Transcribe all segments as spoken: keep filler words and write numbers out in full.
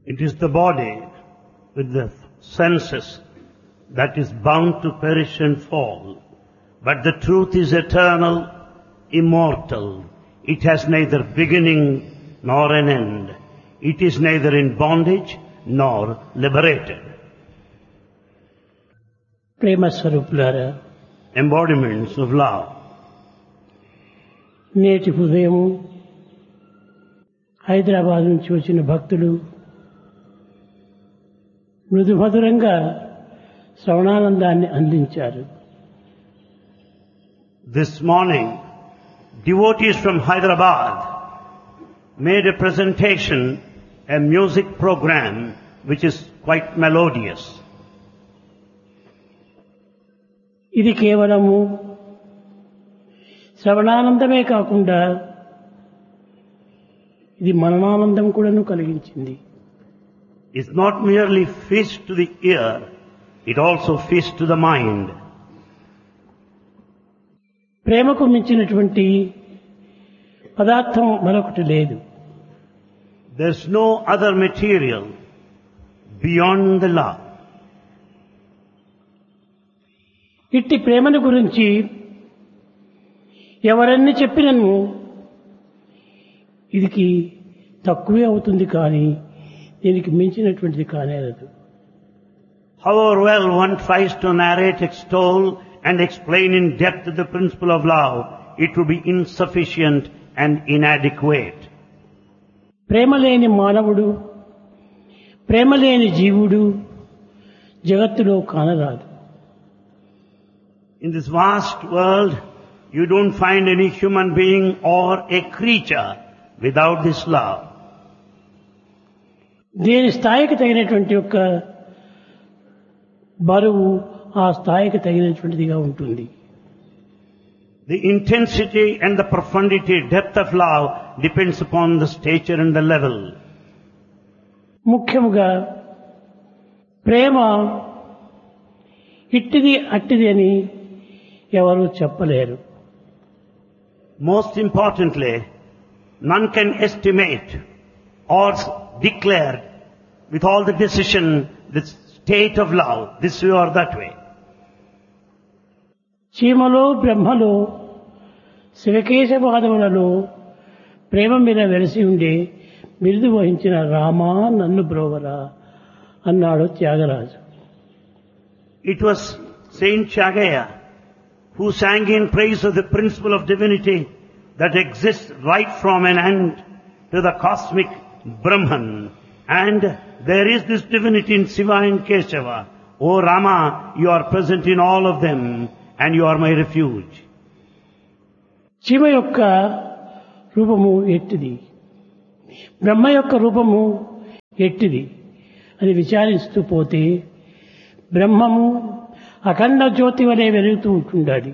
It is the body with the senses that is bound to perish and fall. But the truth is eternal, immortal. It has neither beginning nor an end. It is neither in bondage nor liberated. ప్రేమ స్వరూపులారా, Embodiments of love. నేటి ఉదయం హైదరాబాద్ నుంచి వచ్చిన భక్తులు మృదుమధురంగా శ్రవణానందాన్ని అందించారు. This morning, devotees from Hyderabad made a presentation, a music program which is quite melodious. ఇది కేవలము శ్రవణానందమే కాకుండా ఇది మననానందం కూడాను కలిగించింది. It's not merely feast to the ear, it also feast to the mind. ప్రేమకు మించినటువంటి పదార్థం మరొకటి లేదు. There's no other material beyond the love. ఇట్టి ప్రేమను గురించి ఎవరన్నీ చెప్పినను ఇదికి తక్కువే అవుతుంది, కానీ దీనికి మించినటువంటిది కానేరదు. However well one tries to narrate, extol and explain in depth the principle of love, it would be insufficient and inadequate. ప్రేమ లేని మానవుడు, ప్రేమ లేని జీవుడు జగత్తులో కానరాదు. In this vast world, you don't find any human being or a creature without this love. దేని స్థాయికి తగినటువంటి యొక్క బరువు ఆ స్థాయికి తగినటువంటిదిగా ఉంటుంది. The intensity and the profundity, depth of love depends upon the stature and the level. ముఖ్యముగా ప్రేమ ఇట్టిది అట్టిది అని ఎవరు చెప్పలేరు. Most importantly, none can estimate or declare with all the decision the state of love, this way or that way. చీమలో బ్రహ్మలో శివకేశవాదములలో ప్రేమ మీద వెలిసి ఉండే బిరుదు వహించిన రామా నన్ను బ్రోవరా అన్నాడు Tyagaraju. It was Saint Chagaya who sang in praise of the principle of divinity that exists right from an end to the cosmic Brahman. And there is this divinity in Shiva and Keshava. O Rama, you are present in all of them and you are my refuge. Shiva యొక్క రూపము ఎట్టిది, బ్రహ్మ యొక్క రూపము ఎట్టిది అని విచారిస్తూ పోతే బ్రహ్మము అఖండ జ్యోతి వలె వెలుగుతూ ఉంటుండాలి.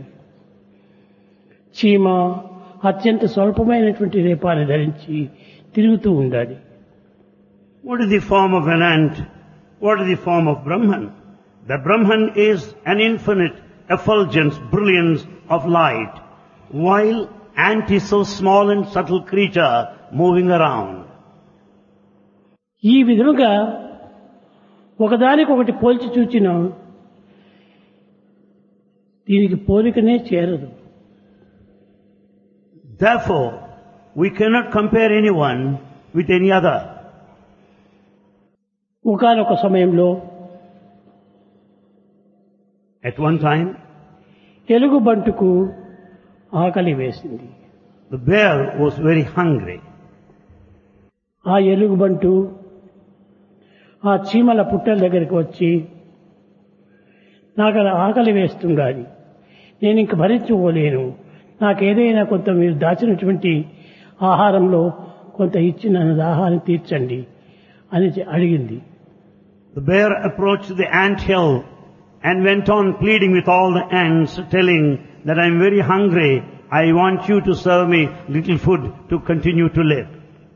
చీమ అత్యంత స్వల్పమైనటువంటి రేపాన్ని ధరించి తిరుగుతూ ఉండాలి. What is the form of an ant? What is the form of Brahman? The Brahman is an infinite effulgence, brilliance of light, while ant is so small and subtle creature moving around. ఈ విధముగా ఒకదానికొకటి పోల్చి చూచిన దీనికి పోలికనే చేరదు. Therefore, we cannot compare anyone with any other. ఒకానొక సమయంలో At one time, ఎలుగుబంటుకు ఆకలి వేసింది. the bear was very hungry. ఆ ఎలుగుబంటు ఆ చీమల పుట్టల దగ్గరికి వచ్చి, నాకు ఆకలి వేస్తుండాలి, నేను ఇంక భరించుకోలేను, నాకేదైనా కొంత మీరు దాచినటువంటి ఆహారంలో కొంత ఇచ్చి నన్ను దాహాన్ని తీర్చండి అని అడిగింది. The bear approached the ant hill and went on pleading with all the ants, telling that I am very hungry, I want you to serve me little food to continue to live.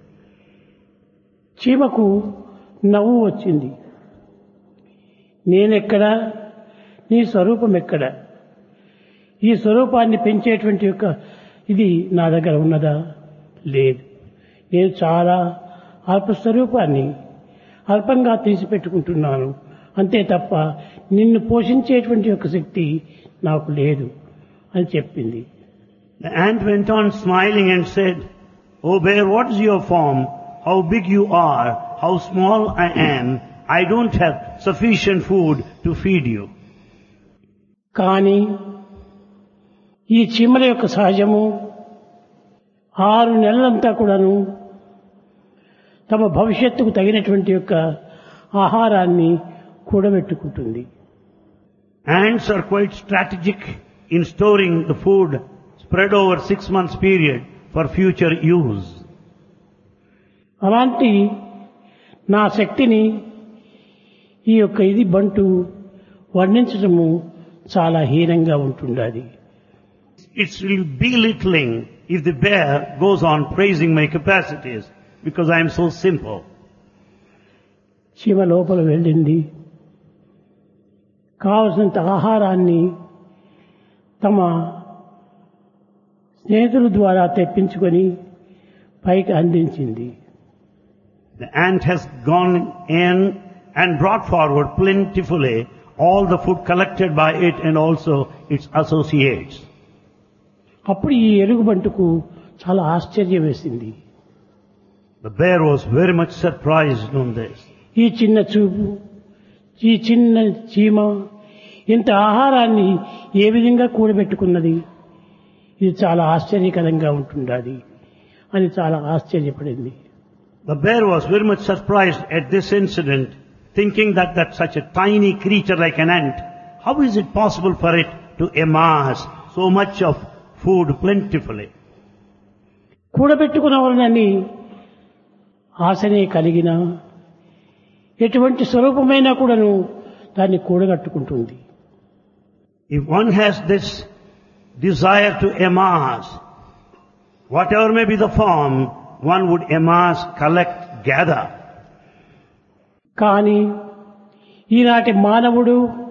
చీమకు నవ్వు వచ్చింది. నేనెక్కడా, నీ స్వరూపం ఎక్కడా, ఈ స్వరూపాన్ని పెంచేటువంటి యొక్క ఇది నా దగ్గర ఉన్నదా? లేదు. నేను చాలా అల్ప స్వరూపాన్ని, అల్పంగా తీసిపెట్టుకుంటున్నాను అంతే తప్ప నిన్ను పోషించేటువంటి యొక్క శక్తి నాకు లేదు అని చెప్పింది. The ant went on smiling and said, "O bear, what is your form? How big you are? How small I am? I don't have sufficient food to feed you." కానీ ఈ చీమల యొక్క సహజము ఆరు నెలలంతా కూడాను తమ భవిష్యత్తుకు తగినటువంటి యొక్క ఆహారాన్ని కూడబెట్టుకుంటుంది. Ants are quite strategic in storing the food spread over six months period for future use. అలాంటి నా శక్తిని ఈ యొక్క ఇది బంటు వర్ణించడము చాలా హీనంగా ఉంటుండాలి. It's belittling if the bear goes on praising my capacities because I am so simple. చీమ లోపల వెళ్ళింది. కావలసినంత ఆహారాన్ని తమ స్నేహితుల ద్వారా తెప్పించుకొని పైకి అందించింది. The ant has gone in and brought forward plentifully all the food collected by it and also its associates. అప్పుడు ఈ ఎలుగుబంటుకు చాలా ఆశ్చర్యం వేసింది. The bear was very much surprised on this. ఈ చిన్న చూపు, ఈ చిన్న చీమ ఇంత ఆహారాన్ని ఏ విధంగా కూడబెట్టుకున్నది, ఇది చాలా ఆశ్చర్యకరంగా ఉంటుండాలి అని చాలా ఆశ్చర్యపడింది. The bear was very much surprised at this incident, thinking that that such a tiny creature like an ant, how is it possible for it to amass so much of food plentifully? కూడబెట్టుకున్న వాళ్ళని ఆశనే కలిగిన ఎటువంటి స్వరూపమైనా కూడాను దాన్ని కూడగట్టుకుంటుంది. If one has this desire to amass, whatever may be the form, one would amass, collect, gather. కానీ ఈనాటి మానవుడు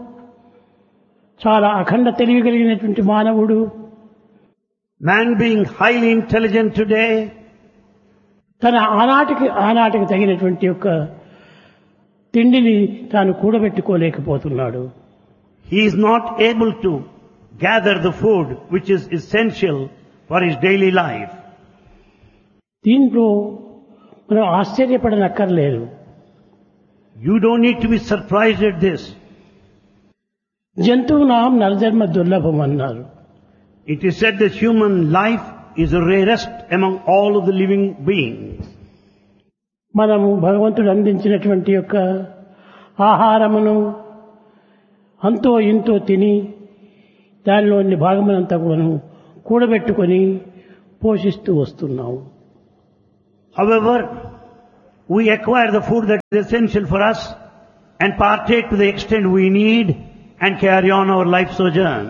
చాలా అఖండ తెలివి కలిగినటువంటి మానవుడు, Man being highly intelligent today, తన ఆనాటికి ఆనాటికి తగినటువంటి యొక్క తిండిని తాను కూడబెట్టుకోలేకపోతున్నాడు. he is not able to gather the food which is essential for his daily life. దీంట్లో మనం ఆశ్చర్యపడనక్కర్లేదు. You don't need to be surprised at this. జంతువునాం నరజన్మ దుర్లభం అన్నారు. It is said that human life is the rarest among all of the living beings. మనము భగవంతుడు అందించినటువంటి యొక్క ఆహారమును అంతో ఇంతో తిని దానిలోని భాగమునంతా కూడాను కూడబెట్టుకొని పోషిస్తూ వస్తున్నాము. However, we acquire the food that is essential for us and partake to the extent we need and carry on our life sojourn.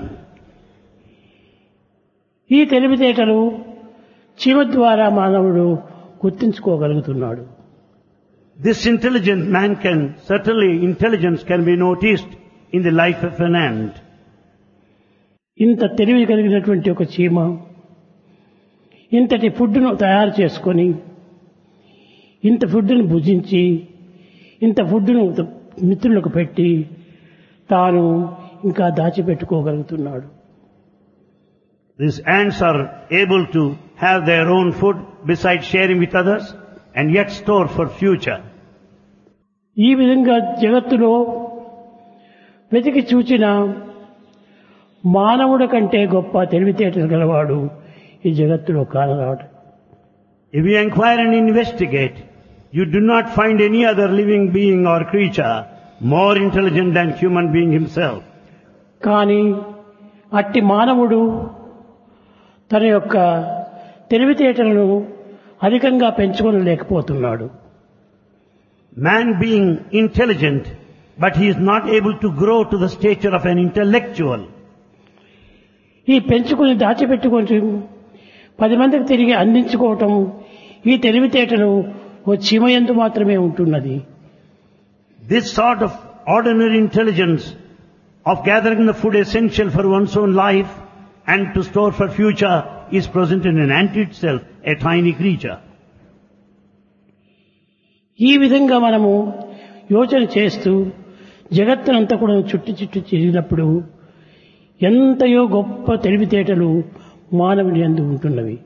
ఈ తెలివితేటలు చీమ ద్వారా మానవుడు గుర్తించుకోగలుగుతున్నాడు. This intelligent man can, certainly intelligence can be noticed in the life of an ant. ఇంత తెలివి కలిగినటువంటి ఒక చీమ ఇంతటి ఫుడ్ను తయారు చేసుకొని ఇంత ఫుడ్ను భుజించి ఇంత ఫుడ్ను మిత్రులకు పెట్టి తాను ఇంకా దాచిపెట్టుకోగలుగుతున్నాడు. These ants are able to have their own food besides sharing with others and yet store for future. ఈ విధంగా జగత్తులో వెతికి చూచిన మానవుడి కంటే గొప్ప తెలివితేటలు గలవాడు ఈ జగత్తులో కానరాడు. If you inquire and investigate, you do not find any other living being or creature more intelligent than human being himself. కానీ అట్టి మానవుడు తన యొక్క తెలివితేటలను అధికంగా పెంచుకోలేకపోతున్నాడు. Man being intelligent, but he is not able to grow to the stature of an intellectual. ఈ పెంచుకుని దాచిపెట్టుకొని పది మందికి తిరిగి అందించుకోవటం ఈ తెలివితేటలు ఓ చీమయందు మాత్రమే ఉంటున్నది. This sort of ordinary intelligence of gathering the food essential for one's own life and to store for future is present in an ant itself, a tiny creature. ఈ విధంగా మనము యోచన చేస్తూ జగత్తునంతా కూడా చుట్టి చుట్టి తిరిగినప్పుడు ఎంతయో గొప్ప తెలివితేటలు మానవుని యందు ఉంటున్నవి.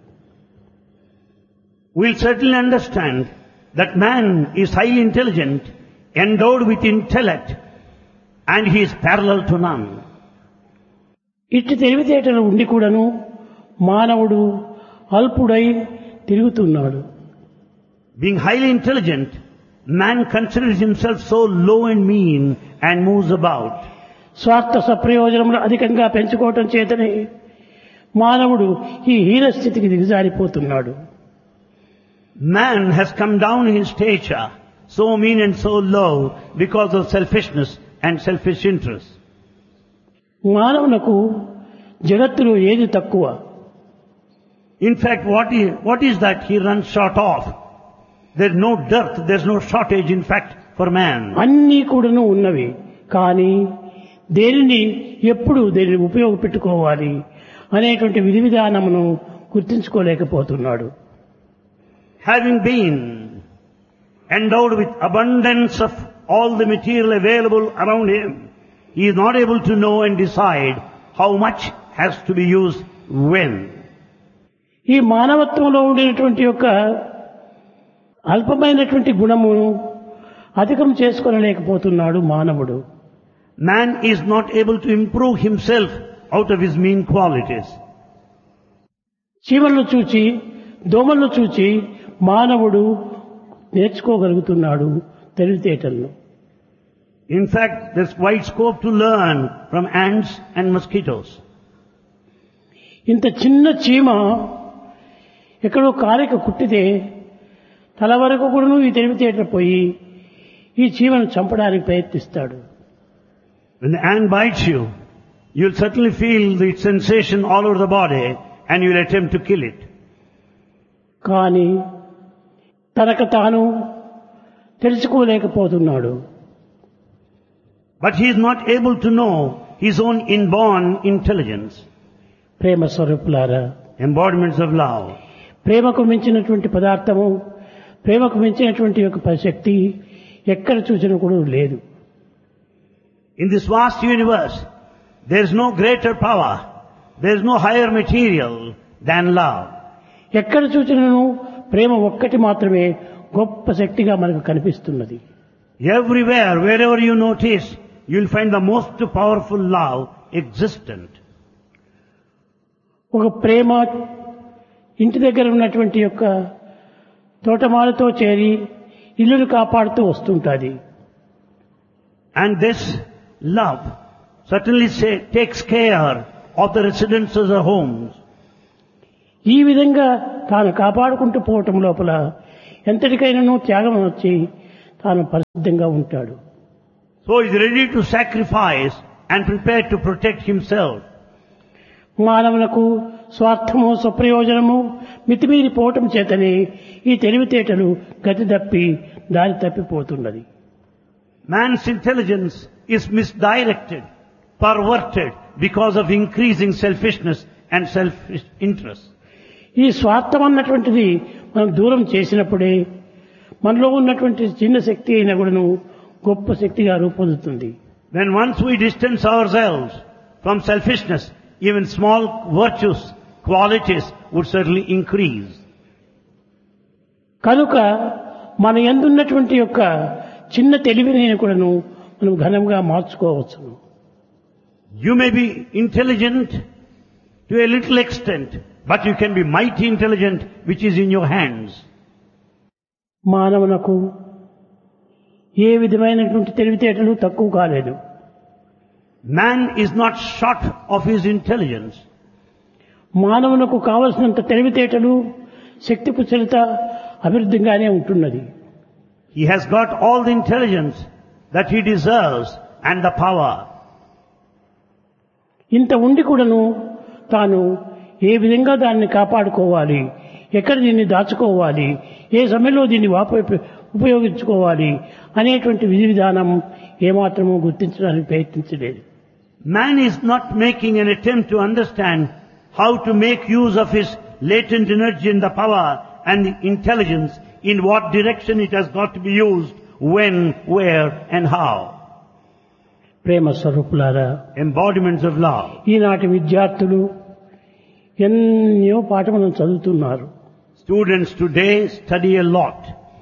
We'll certainly understand that man is highly intelligent, endowed with intellect, and he is parallel to none. ఇట్టి తెలివితేటలు ఉండి కూడాను మానవుడు అల్పుడై తిరుగుతున్నాడు. Being highly intelligent, man considers himself so low and mean and moves about. స్వార్థ సప్రయోజనములు అధికంగా పెంచుకోవటం చేతనే మానవుడు ఈ హీన స్థితికి దిగజారిపోతున్నాడు. Man has come down in stature, so mean and so low because of selfishness and selfish interest. మానవునకు జగత్తులో ఏది తక్కువ? In fact, what is, what is that he runs short of? There's no dearth, there's no shortage in fact for man. అన్నీ కూడాను ఉన్నవి, కానీ దేనిని ఎప్పుడు దేనిని ఉపయోగపెట్టుకోవాలి అనేటువంటి విధి విధానమును గుర్తించుకోలేకపోతున్నాడు. Having been endowed with abundance of all the material available around him, he is not able to know and decide how much has to be used when. ఈ మానవత్వంలో ఉండేటువంటి యొక్క అల్పమైనటువంటి గుణమును అధికం చేసుకోలేకపోతున్నాడు మానవుడు. Man is not able to improve himself out of his mean qualities. చీమలను చూచి దోమలను చూచి మానవుడు నేర్చుకోగలుగుతున్నాడు తెలివితేటలను. In fact, there's wide scope to learn from ants and mosquitoes. ఇంత చిన్న చీమ ఎక్కడో కారిక కుట్టితే తల వరకు కూడా ఈ తెలివితేటలు పోయి ఈ చీమను చంపడానికి ప్రయత్నిస్తాడు. When the ant bites you, you'll certainly feel the sensation all over the body and you'll attempt to kill it. కానీ తనకు తాను తెలుసుకోలేకపోతున్నాడు. But he is not able to know his own inborn intelligence. ప్రేమ స్వరూపులారా, Embodiments of love. ప్రేమకు మించినటువంటి పదార్థము, ప్రేమకు మించినటువంటి యొక్క శక్తి ఎక్కడ చూసినా కూడా లేదు. In this vast universe, there is no greater power, there is no higher material than love. ఎక్కడ చూసినను ప్రేమ ఒక్కటి మాత్రమే గొప్ప శక్తిగా మనకు కనిపిస్తున్నది. Everywhere, wherever you notice, you'll find the most powerful love existent. ఒక ప్రేమ ఇంటి దగ్గర ఉన్నటువంటి యొక్క తోటమాలతో చేరి ఇల్లును కాపాడుతూ వస్తుంటుంది. And this love certainly say, takes care of the residences or homes. ఈ విధంగా తాను కాపాడుకుంటూ పోవటం లోపల ఎంతటికైనాను త్యాగం వచ్చి తాను పరిశుద్ధంగా ఉంటాడు. So he is ready to sacrifice and prepared to protect himself. మానవులకు స్వార్థము స్వప్రయోజనము మితిమీరి పోవటం చేతనే ఈ తెలివితేటలు గతి తప్పి దారి తప్పిపోతున్నది. Man's intelligence is misdirected, perverted because of increasing selfishness and selfish interest. ఈ స్వార్థం అన్నటువంటిది మనం దూరం చేసినప్పుడే మనలో ఉన్నటువంటి చిన్న శక్తి అయినా కూడాను గొప్ప శక్తిగా రూపొందుతుంది. When once we distance ourselves from selfishness, even small virtues, qualities would certainly increase. కనుక మన యందున్నటువంటి యొక్క చిన్న తెలివిని కూడాను మనం ఘనంగా మార్చుకోవచ్చు. You may be intelligent to a little extent, but you can be mighty intelligent which is in your hands. మానవునకు ఏ విధమైనటువంటి తెలివితేటలు తక్కువ కాలేదు. Man is not short of his intelligence. మానవునకు కావలసినంత తెలివితేటలు శక్తి కుశలత అభివృద్ధిగానే ఉంటున్నది. He has got all the intelligence that he deserves and the power. ఇంత ఉండి కూడాను తాను ఏ విధంగా దాన్ని కాపాడుకోవాలి, ఎక్కడ దీన్ని దాచుకోవాలి, ఏ సమయంలో దీన్ని ఉపయోగించుకోవాలి అనేటువంటి విధి విధానం ఏమాత్రమూ గుర్తించడానికి ప్రయత్నించలేదు. Man is not making an attempt to understand how to make use of his latent energy and the power and the intelligence, in what direction it has got to be used when, where and how. ప్రేమ స్వరూపులారా, Embodiments of love. ఈనాటి విద్యార్థులు ఎన్నో పాఠములను చదువుతున్నారు. Students today study a lot.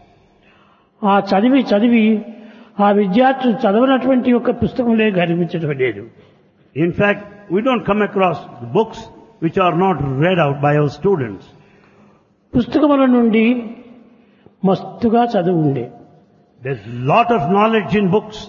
ఆ చదివి చదివి ఆ విద్యార్థులు చదవనటువంటి యొక్క పుస్తకంలే కనిపించడం లేదు. In fact, we don't come across books which are not read out by our students. పుస్తకముల నుండి మస్తుగా చదువు ఉండే, There's lot of knowledge in books.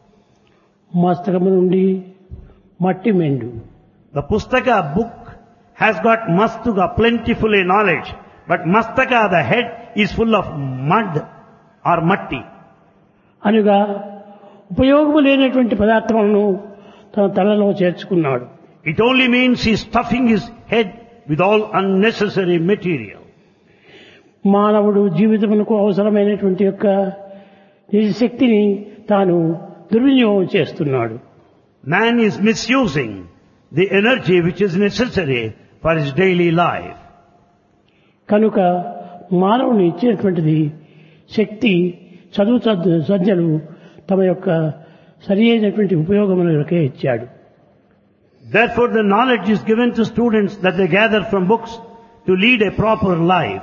మస్తకము నుండి మట్టి మెండు. The Pustaka book has got mastuga, plentifully knowledge. But mastaka, the head, is full of mud or matti. అనగా ఉపయోగము లేనటువంటి పదార్థములను తన తలలో చేర్చుకున్నాడు. It only means he's stuffing his head with all unnecessary material. మానవుడు జీవితమునకు అవసరమైనటువంటి యొక్క నిజ శక్తిని తాను దుర్వినియోగం చేస్తున్నాడు. Man is misusing the energy which is necessary for his daily life. కనుక మానవుని ఇచ్చినటువంటిది శక్తి, చదువు చదువు సజ్జలు తమ యొక్క సరి అయినటువంటి ఉపయోగములకే ఇచ్చాడు. Therefore the knowledge is given to students that they gather from books to lead a proper life.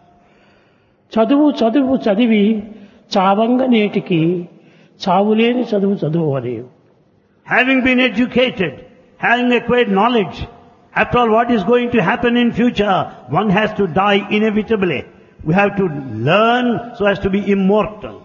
చదువు చదువు చదివి చావంగ నేటికి చావులేని చదువు చదువువని. Having been educated, having acquired knowledge, after all what is going to happen in future, one has to die inevitably. We have to learn so as to be immortal.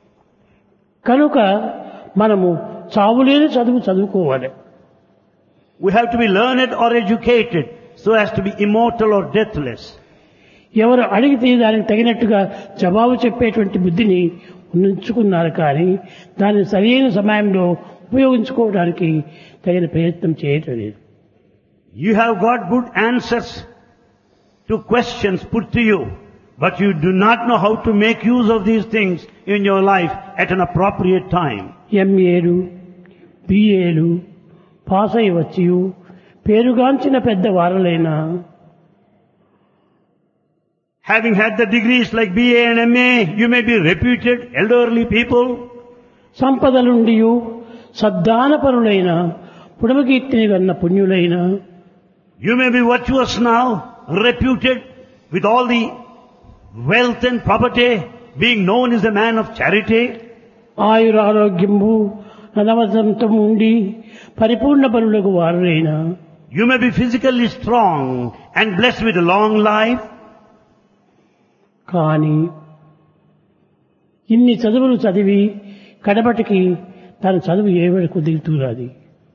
కనుక మనము చావులేని చదువు చదువుకోవాలి. We have to be learned or educated so as to be immortal or deathless. ఎవరు అడిగితే దానికి తగినట్టుగా జవాబు చెప్పేటువంటి బుద్ధిని ఉంచుకున్నారు, కానీ దాన్ని సరైన సమయంలో ఉపయోగించుకోవడానికి తగిన ప్రయత్నం చేయటం లేదు. You have got good answers to questions put to you, but you do not know how to make use of these things in your life at an appropriate time. ఎంఏలు బిఏలు pass అయి వచ్చి పేరుగాంచిన పెద్ద వారలైనా, Having had the degrees like B A and M A, you may be reputed elderly people. సంపదలుండియు సద్దానపరులైన పుడమకీర్తిని కన్న పుణ్యులైన, You may be virtuous now, reputed with all the wealth and property, being known as a man of charity. ఆయురారోగ్యము అనవసంతం ఉండి పరిపూర్ణ బలులకు వారులైన, You may be physically strong and blessed with a long life. కానీ ఇన్ని చదువులు చదివి కడపటికి తన చదువు ఏవరకు దిగుతున్నది.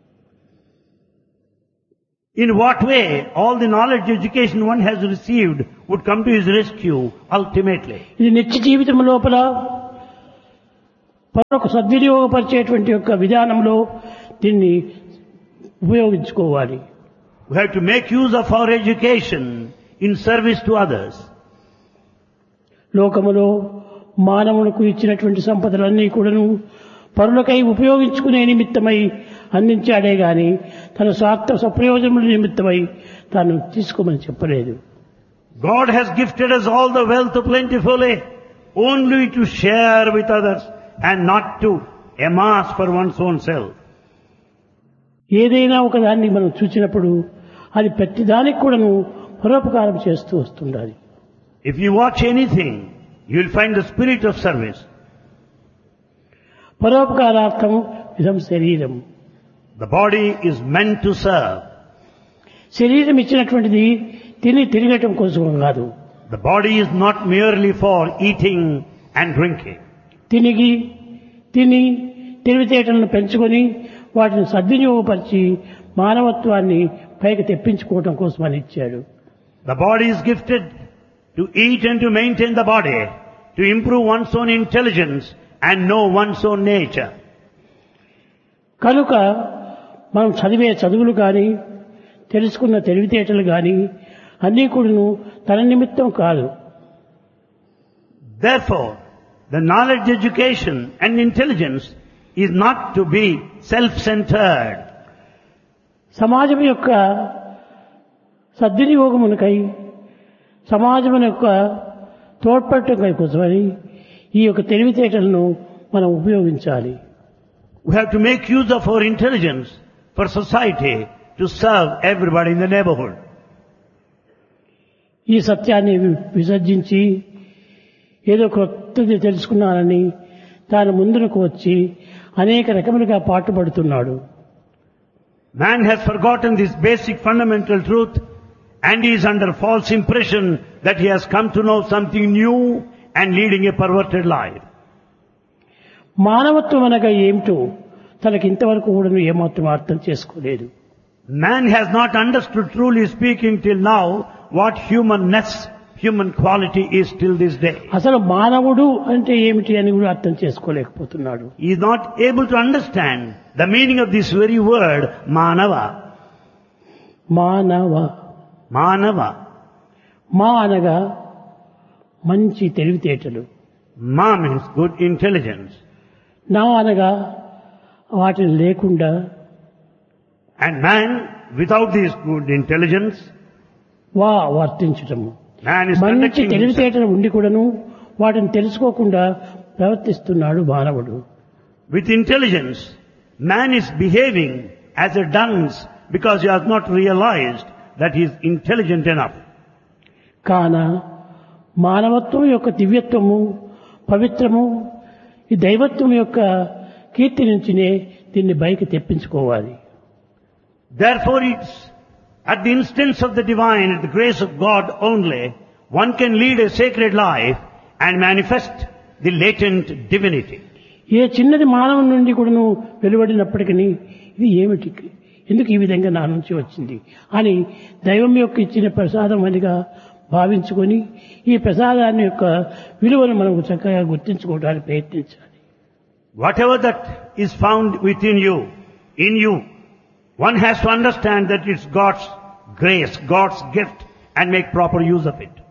In what way all the knowledge education one has received would come to his rescue ultimately. ఇది నిత్య జీవితం లోపల పరొక సద్వినియోగపరిచేటువంటి యొక్క విధానంలో దీన్ని ఉపయోగించుకోవాలి. We have to make use of our education in service to others. లోకములో మానవులకు ఇచ్చినటువంటి సంపదలన్నీ కూడాను పరులకై ఉపయోగించుకునే నిమిత్తమై అందించాడే గాని తన స్వార్థ సప్రయోజనముల నిమిత్తమై తాను తీసుకోమని చెప్పలేదు. God has gifted us all the wealth plentifully only to share with others and not to amass for one's own self. ఏదైనా ఒకదాన్ని మనం చూసినప్పుడు అది ప్రతిదానికి కూడాను పరోపకారం చేస్తూ వస్తుండాలి. If you watch anything, you will find the spirit of service. పరోపకారార్థం ఇదం శరీరం. The body is meant to serve. శరీరం ఇచ్చినటువంటిది తిని తిరగటం కోసం కాదు. The body is not merely for eating and drinking. తినిగి తిని తెలివితేటలను పెంచుకొని వాటిని సద్వినియోగపరిచి మానవత్వాన్ని పైకి తెప్పించుకోవటం కోసం అని ఇచ్చాడు. The body is gifted to eat and to maintain the body, to improve one's own intelligence and know one's own nature. కనుక మనం చదివే చదువులు కానీ తెలుసుకున్న తెలివితేటలు కానీ అన్నీ కూడాను తన నిమిత్తం కాదు. Therefore, the knowledge, education and intelligence is not to be self-centered. సమాజం యొక్క సద్వినియోగమునకై సమాజం యొక్క తోడ్పడటం కోసమని ఈ యొక్క తెలివితేటలను మనం ఉపయోగించాలి. We have to make use of our intelligence for society to serve everybody in the neighborhood. ఈ సత్యాన్ని విసర్జించి ఏదో కొత్తది తెలుసుకున్నానని తాను ముందుకు వచ్చి అనేక రకములుగా పాటుపడుతున్నాడు. Man has forgotten this basic fundamental truth and he is under false impression that he has come to know something new and leading a perverted life. మానవత్వం అనగా ఏమిటో తనకి ఇంతవరకు కూడా ఏమాత్రం అర్థం చేసుకోలేదు. Man has not understood, truly speaking, till now what humanness, human quality is till this day. అసలు మానవుడు అంటే ఏమిటి అని కూడా అర్థం చేసుకోలేకపోతున్నాడు. He is not able to understand the meaning of this very word, Manava. మానవ Manava. మా అనగా మంచి తెలివితేటలు, Ma means good intelligence. నా అనగా వాటిని లేకుండా, And man, without this good intelligence, వా వర్తించటము. man is మంచి conducting himself. తెలివితేటలు ఉండి కూడాను వాటిని తెలుసుకోకుండా ప్రవర్తిస్తున్నాడు మానవుడు. With intelligence, man is behaving as a dunce because he has not realized that he is intelligent enough. కాన మానవత్వం యొక్క దివ్యత్వము, పవిత్రము, ఈ దైవత్వం యొక్క కీర్తి నుంచినే దీన్ని బయకి తెప్పించుకోవాలి. Therefore, it's at the instance of the divine, at the grace of God only, one can lead a sacred life and manifest the latent divinity. ఏ చిన్నది మానవుని నుండి కూడాను వెలువడినప్పటికీ ఇది ఏమిటి, ఎందుకు ఈ విధంగా నా నుంచి వచ్చింది అని దైవం యొక్క ఇచ్చిన ప్రసాదం అనిగా భావించుకొని ఈ ప్రసాదాన్ని యొక్క విలువను మనం చక్కగా గుర్తించుకోవడానికి ప్రయత్నించాలి. Whatever that is found within you, in you, one has to understand that it's God's grace, God's gift, and make proper use of it.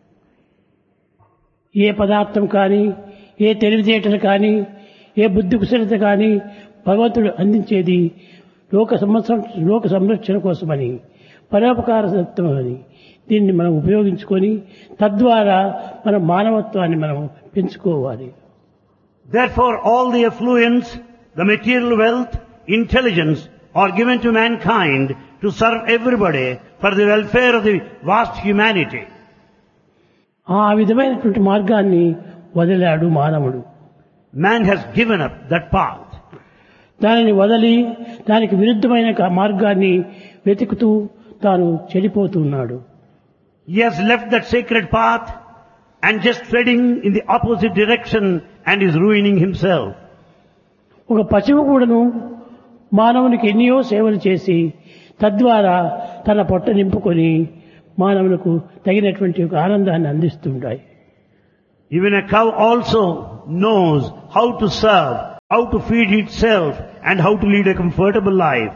ఏ పదార్థం కానీ, ఏ తెలివితేటలు కానీ, ఏ బుద్ధి కుశలత కానీ భగవంతుడు అందించేది లోక సంవత్సరం లోక సంరక్షణ కోసమని, పరోపకార సత్వమని దీన్ని మనం ఉపయోగించుకొని తద్వారా మన మానవత్వాన్ని మనం పెంచుకోవాలి. Therefore, all the affluence, the material wealth, intelligence are given to mankind to serve everybody for the welfare of the vast humanity. ఆ విధమైనటువంటి మార్గాన్ని వదిలాడు మానవుడు. Man has given up that path. దానిని వదిలి దానికి విరుద్ధమైన మార్గాన్ని వెతుకుతూ తాను చెడిపోతున్నాడు. He has left that sacred path and just treading in the opposite direction and is ruining himself. ఒక పశువు కూడాను మానవునికి ఎన్నో సేవలు చేసి తద్వారా తన పొట్ట నింపుకొని మానవులకు తగినటువంటి ఒక ఆనందాన్ని అందిస్తుంటాయి. Even a cow also knows how to serve, how to feed itself and how to lead a comfortable life.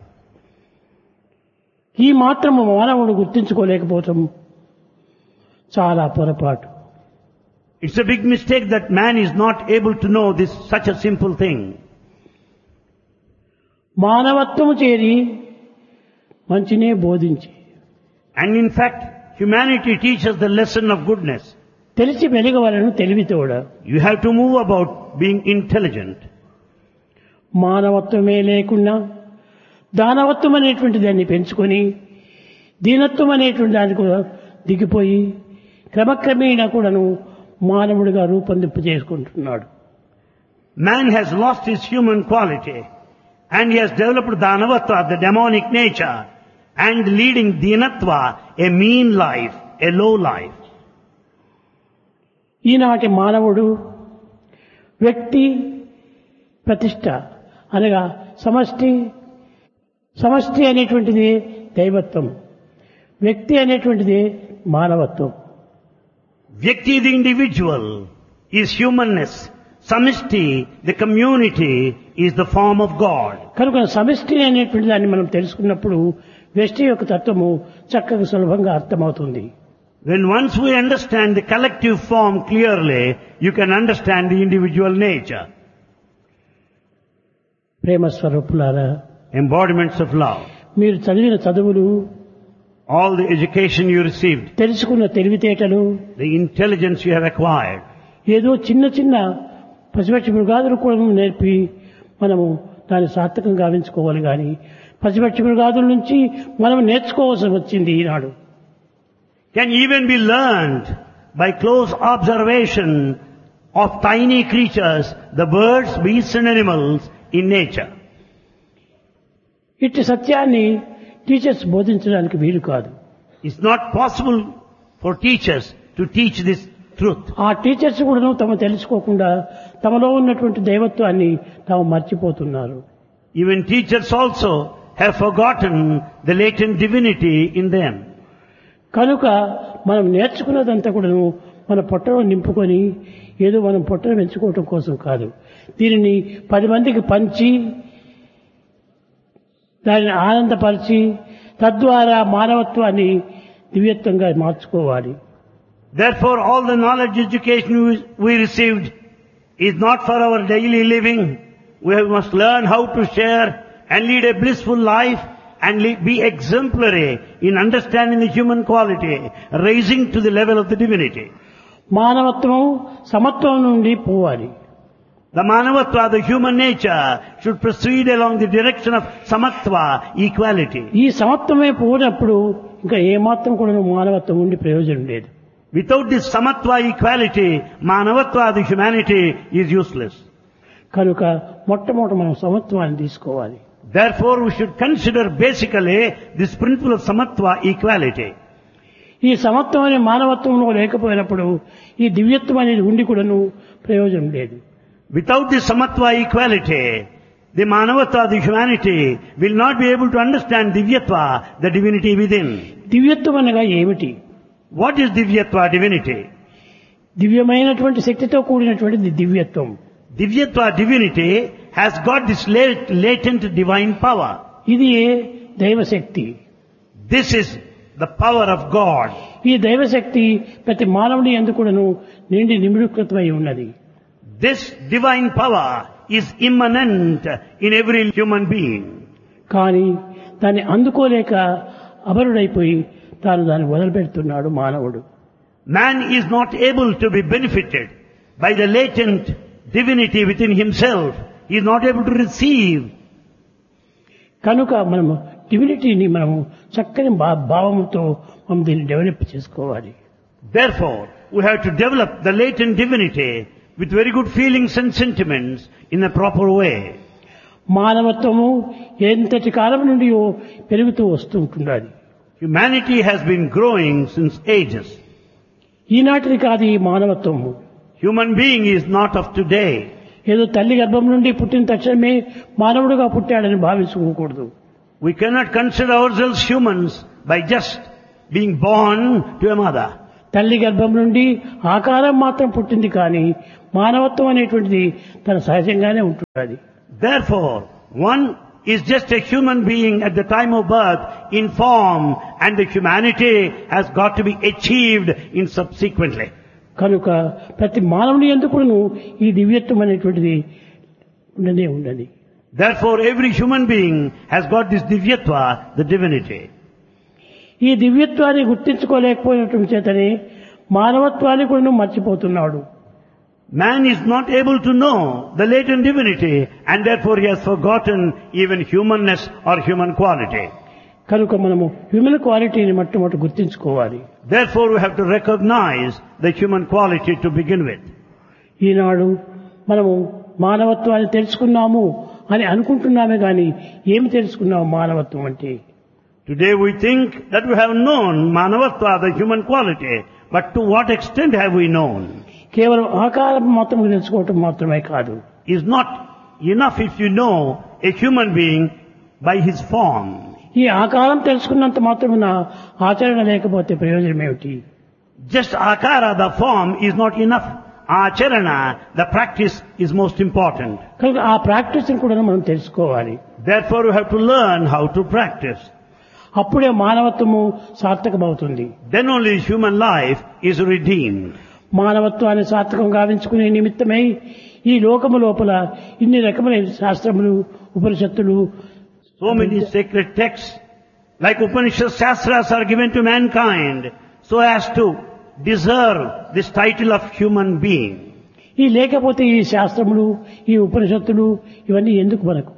ఈ మాత్రము మానవుడు గుర్తించుకోలేకపోవటం చాలా పొరపాటు. It's a big mistake that man is not able to know this such a simple thing. మానవత్వము చేరి మంచినే బోధించి, And in fact, humanity teaches the lesson of goodness. తెలిసి వెలుగవలను తెలివితోడ. You have to move about being intelligent. మానవత్వమే లేకుండా దానవత్వం అనేటువంటి దాన్ని పెంచుకొని దీనత్వం అనేటువంటి దాన్ని కూడా దిగిపోయి క్రమక్రమేణా కూడాను మానవుడిగా రూపొందింపు చేసుకుంటున్నాడు. Man has lost his human quality and he has developed Danavatva, the demonic nature, and leading Dinatva, a mean life, a low life. ఈనాటి మానవుడు వ్యక్తి ప్రతిష్ట అనగా సమష్టి సమష్టి అనేటువంటిది దైవత్వం, వ్యక్తి అనేటువంటిది మానవత్వం. Vyakti, the individual, is humanness. Samishti, the community, is the form of God. కనుక సమిష్టి అనేటువంటి దాన్ని మనం తెలుసుకున్నప్పుడు వ్యష్టి యొక్క తత్వము చక్కగా సులభంగా అర్థమవుతుంది. When once we understand the collective form clearly, you can understand the individual nature. ప్రేమ స్వరూపులారా, Embodiments of love. మీరు చదివిన చదువులు, All the education you received, తెలుసుకున్న తెలివితేటలు the intelligence you have acquired, ఏదో చిన్న చిన్న పశుపక్షి మృగాదులు కూడా నేర్పి మనము దాన్ని సార్థకం గావించుకోవాలి కానీ పశుపక్షి మృగాదుల నుంచి మనం నేర్చుకోవాల్సి వచ్చింది ఈనాడు. Can even be learned by close observation of tiny creatures, the birds, beasts and animals in nature. ఇట్టి సత్యాన్ని టీచర్స్ బోధించడానికి వీలు కాదు. It's not possible for teachers to teach this truth. ఆ టీచర్స్ కూడా తమ తెలుసుకోకుండా తమలో ఉన్నటువంటి దైవత్వాన్ని తాము మర్చిపోతున్నారు. Even teachers also have forgotten the latent divinity in them. కనుక మనం నేర్చుకున్నదంతా కూడా మన పొట్టలో నింపుకొని ఏదో మనం పొట్టను పెంచుకోవటం కోసం కాదు, దీనిని పది మందికి పంచి దానిని ఆనందపరిచి తద్వారా మానవత్వాన్ని దివ్యత్వంగా మార్చుకోవాలి. Therefore, all the knowledge education we received is not for our daily living. We must learn how to share and lead a blissful life and be exemplary in understanding the human quality, raising to the level of the divinity. మానవత్వం సమత్వం నుండి పోవాలి. The manavatva, the human nature, should proceed along the direction of samatva, equality. ఈ సమత్వమే పోయినప్పుడు ఇంకా ఏమాత్రం కూడా మానవత్వం ఉండి ప్రయోజనం లేదు. Without this samatva, equality, manavatva, the humanity is useless. కనుక మొట్టమొదట మనం సమత్వాన్ని తీసుకోవాలి. Therefore, we should consider basically this principle of samatva, equality. ఈ సమత్వం అనే మానవత్వంలో లేకపోయినప్పుడు ఈ దివ్యత్వం అనేది ఉండి కూడాను ప్రయోజనం లేదు. Without this samatva, equality, the manavatva, the humanity, will not be able to understand divyatva, the divinity within. దివ్యత్వం అనగా ఏమిటి? What is divyatva, divinity? దివ్యమైనటువంటి శక్తితో కూడినటువంటి దివ్యత్వం. Divyatva, divinity, has got this latent divine power. ఇది దైవశక్తి. This is the power of God. ఈ దైవశక్తి ప్రతి మానవుని యందు కూడాను నిండి నిమిడీకృతమై ఉన్నది. This divine power is immanent in every human being. కానీ దాన్ని అందుకోలేక అమరుడైపోయి తాను దాన్ని వదిలిపెడుతున్నాడు మానవుడు. Man is not able to be benefited by the latent divinity within himself. He is not able to receive. కనుక మనము డివినిటీని మనము చక్కని భావముతో మనం దీన్ని డెవలప్ చేసుకోవాలి. Therefore, we have to develop the latent divinity with very good feelings and sentiments in a proper way. మానవత్వము ఎంతటి కాలం నుండి పెరుగుతూ వస్తూ ఉంటున్నది. Humanity has been growing since ages. ఈనాటిది కాదు ఈ మానవత్వము. Human being is not of today. ఏదో తల్లి గర్భం నుండి పుట్టిన తక్షణమే మానవుడుగా పుట్టాడని భావించుకోకూడదు. We cannot consider ourselves humans by just being born to a mother. తల్లి గర్భం నుండి ఆకారం మాత్రం పుట్టింది కానీ మానవత్వం అనేటువంటిది తన సహజంగానే ఉంటున్నది. Therefore, one is just a human being at the time of birth in form, and the humanity has got to be achieved in subsequently. కనుక ప్రతి మానవుని యందు కూడాను ఈ దివ్యత్వం అనేటువంటిది ఉండనే ఉన్నది. Therefore, every human being has got this divyatva, the divinity. ఈ దివ్యత్వాన్ని గుర్తించుకోలేకపోయినటువంటి చేతనే మానవత్వాన్ని కూడా మర్చిపోతున్నాడు. Man is not able to know the latent divinity, and therefore he has forgotten even humanness or human quality. కనుక మనము హ్యూమన్ క్వాలిటీని మొట్టమొదటి గుర్తించుకోవాలి. Therefore, we have to recognize the human quality to begin with. ఈనాడు మనము మానవత్వాన్ని తెలుసుకున్నాము అని అనుకుంటున్నామే కానీ ఏమి తెలుసుకున్నాము మానవత్వం అంటే? Today we think that we have known manavatva, the human quality, but to what extent have we known? కేవలం ఆకారం మాత్రం తెలుసుకోవటం మాత్రమే కాదు. Is not enough if you know a human being by his form. ఈ ఆకారం తెలుసుకున్నంత మాత్రమున ఆచరణ లేకపోతే ప్రయోజనం ఏమిటి? Just akara, the form, is not enough. Acharana, the practice, is most important. కనుక ఆ ప్రాక్టీస్ కూడా మనం తెలుసుకోవాలి. Therefore, we have to learn how to practice. అప్పుడే మానవత్వము సార్థకమవుతుంది. Then only human life is redeemed. మానవత్వాన్ని సార్థకం గావించుకునే నిమిత్తమై ఈ లోకము లోపల ఇన్ని రకమైన శాస్త్రములు, ఉపనిషత్తులు, so many sacred texts like Upanishad Shastras are given to mankind so as to deserve this title of human being. ఈ లేకపోతే ఈ శాస్త్రములు ఈ ఉపనిషత్తులు ఇవన్నీ ఎందుకు మనకు?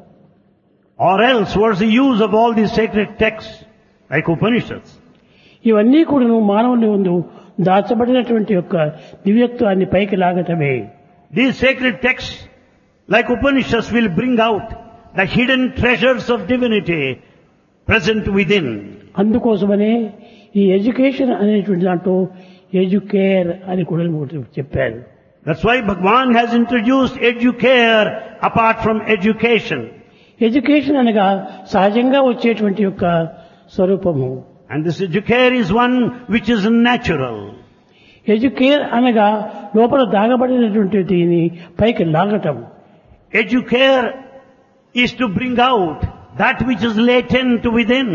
Or else, what's the use of all these sacred texts like Upanishads? ఇవన్నీ కూడాను మానవుని ముందు దాచబడినటువంటి యొక్క దివ్యత్వాన్ని పైకి లాగటమే. These sacred texts like Upanishads will bring out the hidden treasures of divinity present within. అందుకోసమనే ఈ ఎడ్యుకేషన్ అనేటువంటి దాంట్లో ఎడ్యుకేర్ అని కూడా చెప్పారు. That's why Bhagwan has introduced educare apart from education. Education అనగా సహజంగా వచ్చేటువంటి యొక్క స్వరూపము. And this educare is one which is natural. Educare అనగా లోపల దాగబడినటువంటి దీన్ని పైకి లాగటం. Educare is to bring out that which is latent within.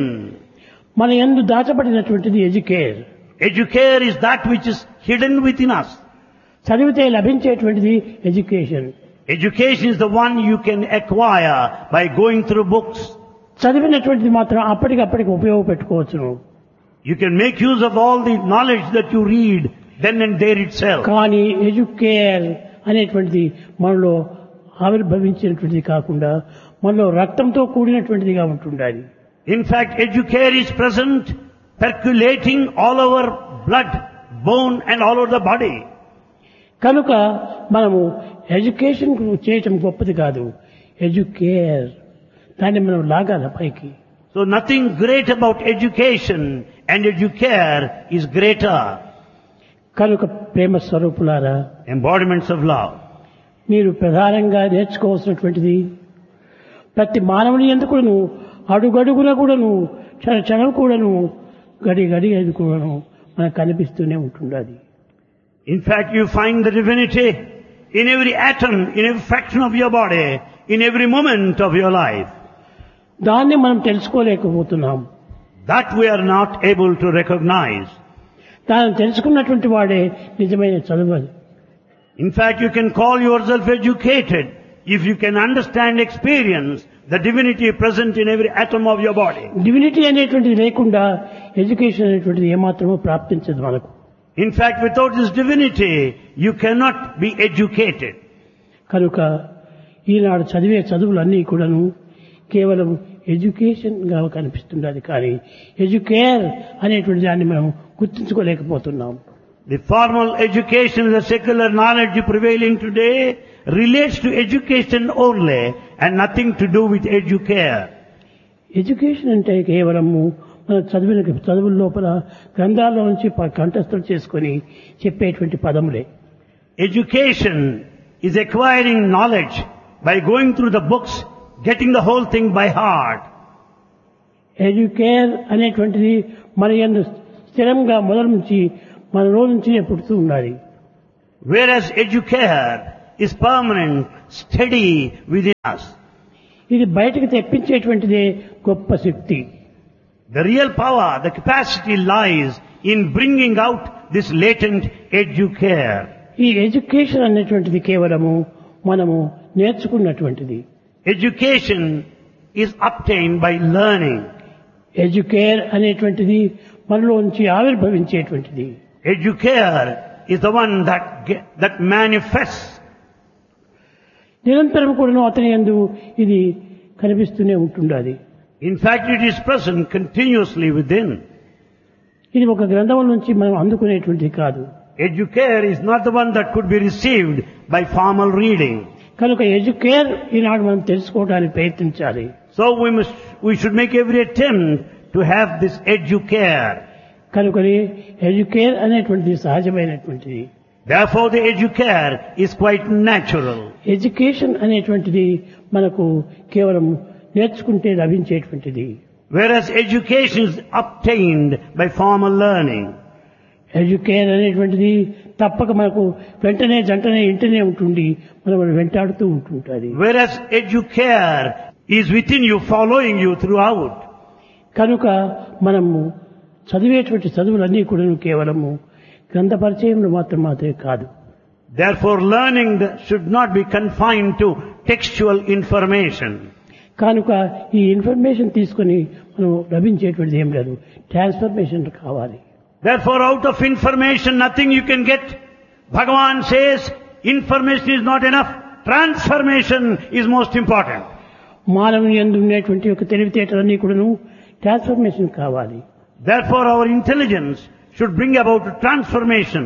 మన యందు దాచబడినటువంటిది educare. Educare is that which is hidden within us. చదివితే లభించేటువంటిది education. Education is the one you can acquire by going through books. చదివినటువంటిది మాత్రం అప్పటికప్పటికి ఉపయోగపెట్టుకోవచ్చును. You can make use of all the knowledge that you read then and there itself. కానీ educare అనేటువంటిది మనలో ఆవిర్భవించినటువంటిది కాకుండా మనలో రక్తంతో కూడినటువంటిదిగా ఉంటుండాలి. In fact, educare is present, percolating all over blood, bone and all over the body. కనుక మనము education చేయటం గొప్పది కాదు, ఎడ్యుకేర్ దాన్ని మనం లాగాల పైకి. So nothing great about education and educare is greater. కనుక ప్రేమ స్వరూపులారా, Embodiments of love. మీరు ప్రధానంగా నేర్చుకోవాల్సినటువంటిది ప్రతి మానవుని ఎందుకును అడుగడుగున కూడాను క్షణ క్షణం కూడాను గడి గడి అది కూడాను మనకు కనిపిస్తూనే ఉంటుండాలి. In fact, you find the divinity in every atom, in every fraction of your body, in every moment of your life. దాన్ని మనం తెలుసుకోలేకపోతున్నాం. That we are not able to recognize. దాన్ని తెలుసుకున్నటువంటి వాడే నిజమైన చదువు. In fact, you can call yourself educated if you can understand, experience the divinity present in every atom of your body. Divinity అనేటువంటిది లేకుండా education అనేటువంటిది ఏమాత్రమూ ప్రాప్తించదు మనకు. In fact, without this divinity, you cannot be educated. కనుక ఈనాడు చదివే చదువులన్నీ కూడాను కేవలం education గా కనిపిస్తుండాలి, కానీ ఎడ్యుకేర్ అనేటువంటి దాన్ని మనం గుర్తించుకోలేకపోతున్నాం. The formal education, the secular knowledge prevailing today relates to education only and nothing to do with educare. Education అంటే కేవలము మన చదివిన చదువుల లోపల గ్రంథాల్లో నుంచి కంఠస్థం చేసుకొని చెప్పేటువంటి పదములే. Education is acquiring knowledge by going through the books, getting the whole thing by heart. Educare అనేటువంటిది మన యందు స్థిరంగా మొదలు నుంచి మన రోజు నుంచి పుడుతూ ఉండాలి. Whereas educare is permanent, steady within us. ఇది బయటకు తెప్పించేటువంటిదే గొప్ప శక్తి. The real power, the capacity lies in bringing out this latent educare. ఈ ఎడ్యుకేషన్ అనేటువంటిది కేవలము మనము నేర్చుకున్నటువంటిది. Education is obtained by learning. Educare అనేటువంటిది మనలో నుంచి ఆవిర్భవించేటువంటిది. Educare is the one that ge- that manifests. నిరంతరం కూడా అతని యందు ఇది కనిపిస్తూనే ఉంటుండాలి. In fact, it is present continuously within. ఇది ఒక గ్రంథం నుంచి మనం అందుకునేటువంటిది కాదు. Educare is not the one that could be received by formal reading. కనుక ఎడ్యుకేర్ ఈనాడు మనం తెలుసుకోవడానికి ప్రయత్నించాలి. So we must, we should make every attempt to have this educare. కనుకని ఎడ్యుకేర్ అనేటువంటిది సహజమైనటువంటిది. Therefore, the educare is quite natural. Education అనేటువంటిది మనకు కేవలం నేర్చుకుంటే లభించేటువంటిది. Whereas education is obtained by formal learning. Educare అనేటువంటిది తప్పక మనకు వెంటనే జంటనే ఇంటనే ఉంటుంది, మనం వెంటాడుతూ ఉంటుంటుంది. Whereas educare is within you, following you throughout. కనుక మనము చదివేటువంటి చదువులన్నీ కూడా కేవలము గ్రంథ పరిచయంలో మాత్రం మాత్రమే కాదు. Therefore, learning the- should not be confined to textual information. కనుక ఈ ఇన్ఫర్మేషన్ తీసుకొని మనం లభించేటువంటిది ఏం లేదు, ట్రాన్స్ఫర్మేషన్ కావాలి. Therefore, out of information, nothing you can get. Bhagavan says, Information is not enough. Transformation is most important. మానవుని యందు ఉండేటువంటి యొక్క తెలివితేటలన్నీ కూడాను ట్రాన్స్ఫర్మేషన్ కావాలి. Therefore our intelligence should bring about transformation.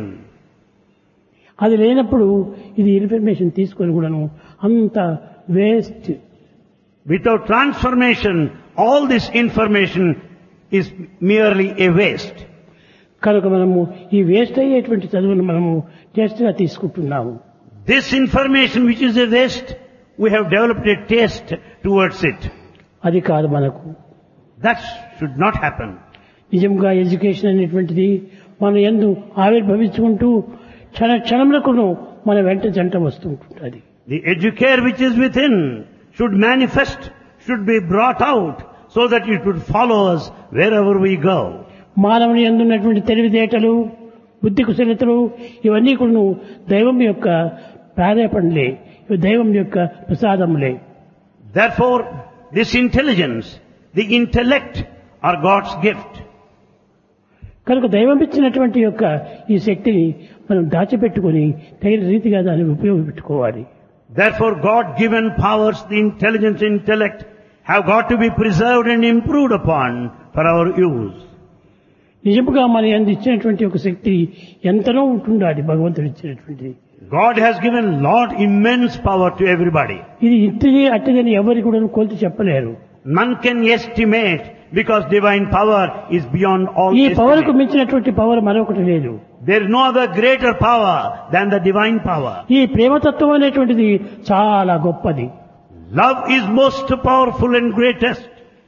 అది లేనప్పుడు ఇది ఇన్ఫర్మేషన్ తీసుకొని కూడాను అంత waste. Without transformation, all this information is merely a waste. కనుక మనము ఈ వేస్ట్ అయ్యేటువంటి చదువును మనము టెస్ట్ గా తీసుకుంటున్నాము. This information which is a waste, we have developed a taste towards it. అది కాదు మనకు. That should not happen. నిజంగా ఎడ్యుకేషన్ అనేటువంటిది మన యందు ఆవిర్భవించుకుంటూ క్షణ క్షణములకును మన వెంట జంట వస్తుంటుంది. The educare which is within should manifest, should be brought out so that it would follow us wherever we go. మానవుని యందు ఉన్నటువంటి తెలివితేటలు, బుద్ధి కుశలతలు ఇవన్నీ కూడా దైవం యొక్క ప్రేరేపణలే, ఇవి దైవం యొక్క ప్రసాదములే. Therefore, this intelligence, the intellect are God's gift. కనుక దైవం ఇచ్చినటువంటి యొక్క ఈ శక్తిని మనం దాచిపెట్టుకొని తగిన రీతిగా దాన్ని ఉపయోగపెట్టుకోవాలి. Therefore, God-given powers, the intelligence, intellect, have got to be preserved and improved upon for our use. నిజముగా మన యందు ఇచ్చినటువంటి ఒక శక్తి ఎంతనో ఉంటుండాలి భగవంతుడు ఇచ్చినటువంటిది. God has given Lord immense power to everybody. ఇది ఇంటిది అట్టిదని ఎవరి కూడా కొలిచి చెప్పలేరు. None can estimate because divine power is beyond all ఈ పవర్కు estimate. మించినటువంటి పవర్ మరొకటి లేదు. There is no other greater power than the divine power. ఈ ప్రేమతత్వం అనేటువంటిది చాలా గొప్పది. Love is most powerful and greatest.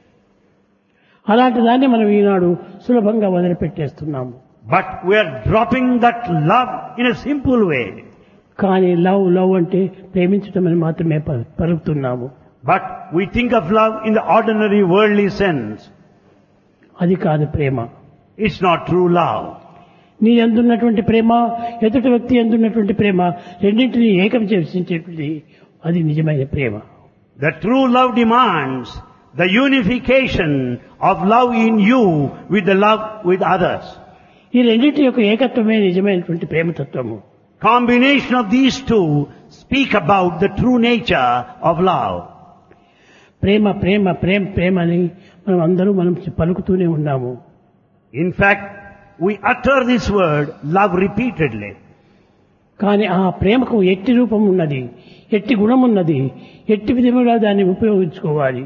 అలాంటి దాన్ని మనం ఈనాడు సులభంగా వదిలిపెట్టేస్తున్నాము. But we are dropping that love in a simple way. కానీ లవ్ లవ్ అంటే ప్రేమించటం అని మాత్రమే ప- పలుకుతున్నాము. But we think of love in the ordinary worldly sense. అది కాదు ప్రేమ. It's not true love. నీ ఎందున్నటువంటి ప్రేమ, ఎదుటి వ్యక్తి ఎందున్నటువంటి ప్రేమ రెండింటినీ ఏకం చేసేటువంటిది అది నిజమైన ప్రేమ. The true love demands the unification of love in you with the love with others. ఈ రెండింటి యొక్క ఏకత్వమే నిజమైనటువంటి ప్రేమతత్వము. Combination of these two speak about the true nature of love. ప్రేమ ప్రేమ ప్రేమ ప్రేమ అని మనం అందరూ మనం పలుకుతూనే ఉన్నాము. In fact, we utter this word love repeatedly. కానీ ఆ ప్రేమకు ఎట్టి రూపం ఉన్నది, ఎట్టి గుణం ఉన్నది, ఎట్టి విధముగా దాన్ని ఉపయోగించుకోవాలి.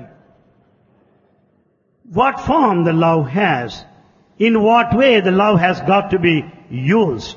What form the love has, in what way the love has got to be used.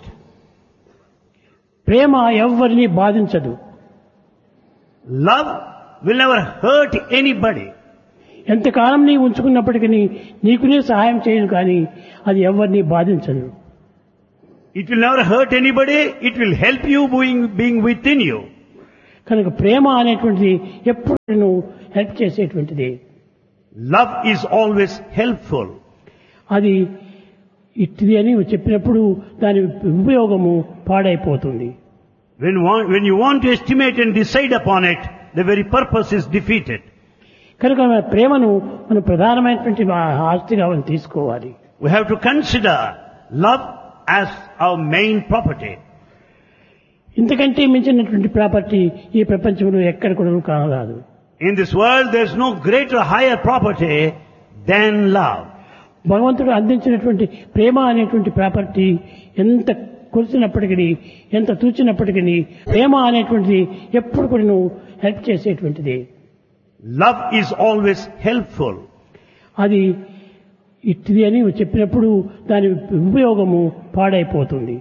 ప్రేమ ఎవ్వరిని బాధించదు. Love will never hurt anybody. ఎంతకాలం నీ ఉంచుకున్నప్పటికీ నీకునే సహాయం చేయను కానీ అది ఎవరిని బాధించదు. It will never hurt anybody, it will help you being, being within you. కనుక ప్రేమ అనేటువంటిది ఎప్పుడు నువ్వు హెల్ప్ చేసేటువంటిది. Love is always helpful. అది ఇట్టిది అని చెప్పినప్పుడు దాని ఉపయోగము పాడైపోతుంది. When, one, when you want to estimate and decide upon it, the very purpose is defeated. కనుక మన ప్రేమను మనం ప్రధానమైనటువంటి ఆస్తిగా మనం తీసుకోవాలి. We have to consider love as our main property. ఇంతకంటే మించినటువంటి ప్రాపర్టీ ఈ ప్రపంచంలో ఎక్కడ కూడా కానరాదు. In this world there is no greater, higher property than love. భగవంతుడు అందించినటువంటి ప్రేమ అనేటువంటి ప్రాపర్టీ ఎంత కొలిసినప్పటికీ, ఎంత తూచినప్పటికీ ప్రేమ అనేటువంటిది ఎప్పుడు కూడా నువ్వు హెల్ప్ చేసేటువంటిది. Love is always helpful. అది ఇట్టిది అని చెప్పినప్పుడు దాని ఉపయోగము పాడైపోతుంది.